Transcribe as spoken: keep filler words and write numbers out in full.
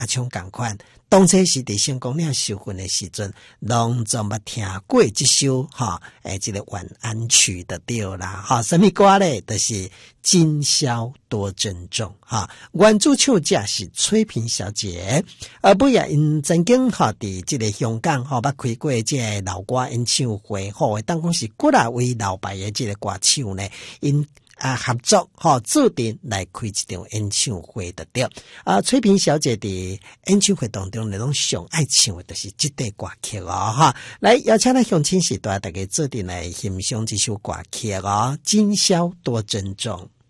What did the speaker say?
啊像同款，当初是伫成功岭受训的时阵，拢总捌听过即首哈，诶，即、这个晚安曲的对啦，哈，什么歌咧？就是今宵多珍重哈。原主唱者是崔萍小姐，而不也因曾经哈伫即个香港哈捌开过即个老歌演唱会，吼，当讲是骨啊为老牌的即个歌手呢，因。啊，合作吼，注定来开一场演唱会的对。啊，崔萍小姐的演唱会当中，那种上爱唱的就是这类歌曲哦，哈。来，邀请咱乡亲时代大家注定来欣赏这首歌曲哦，今宵多珍重。